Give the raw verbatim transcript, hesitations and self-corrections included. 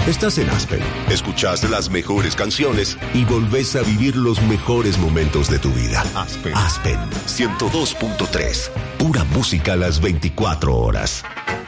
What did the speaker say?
Estás en Aspen. Escuchás las mejores canciones y volvés a vivir los mejores momentos de tu vida. Aspen. Aspen ciento dos punto tres. Pura música a las veinticuatro horas.